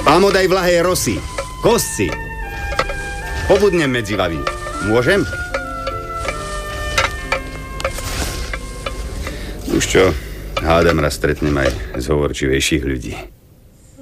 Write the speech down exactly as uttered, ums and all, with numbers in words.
Pamodaj vlahej rosy, kosci. Pobudnem medzi vami. Môžem? Už čo, hádam raz stretnem aj zhovorčivejších ľudí.